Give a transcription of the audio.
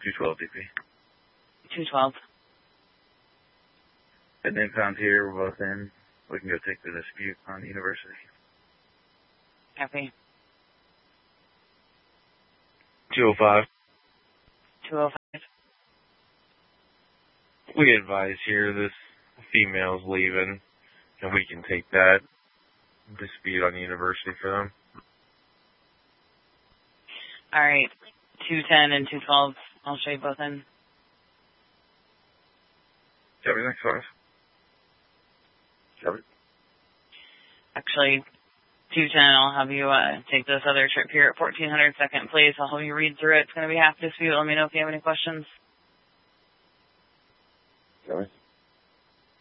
212 DP. 212. And then found here, we're both in. We can go take the dispute on the university. Copy. 205. 205. We advise here this female's leaving, and we can take that dispute on the university for them. All right. 210 and 212. I'll show you both in. Everything's fine. Actually, 210, I'll have you take this other trip here at 1400 second, please. I'll have you read through it. It's going to be half dispute. Let me know if you have any questions.